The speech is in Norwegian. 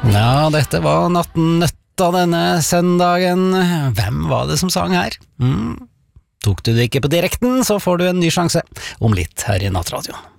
Ja, dette var Natten Nøtta denne søndagen. Hvem var det som sang her? Tok du det ikke på direkten, så får du en ny sjanse om litt her i Nattradioen.